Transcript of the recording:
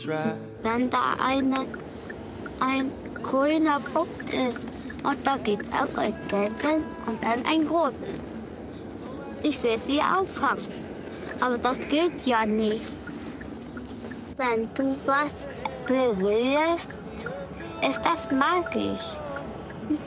wenn da ein grüner Punkt ist und da geht's auch ein gelben und dann ein roten. Ich will sie auffangen, aber das geht ja nicht. Wenn du was berührst, ist das magisch.